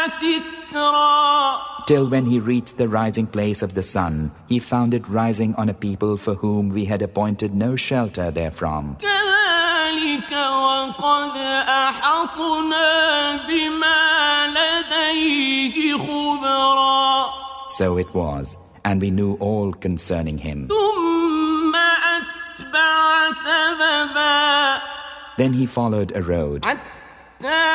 Till when he reached the rising place of the sun, he found it rising on a people for whom we had appointed no shelter therefrom. So it was, and we knew all concerning him. Then he followed a road.